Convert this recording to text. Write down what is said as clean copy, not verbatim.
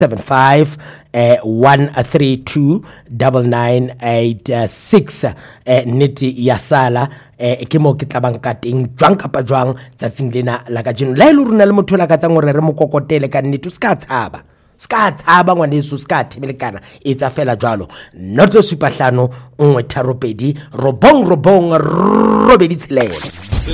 75 132 9986 neti ya sala ke mo ke tlabang ka teng jwang kapa jwang tsatsing lena la ka jeno la ile runa le motho la ka tsang re mo kokotele ka nnete ska tshaba ngwaneso ska thibelekana etsa fela jwalo noto supa 5 1 3 2 robong robedi tshelela.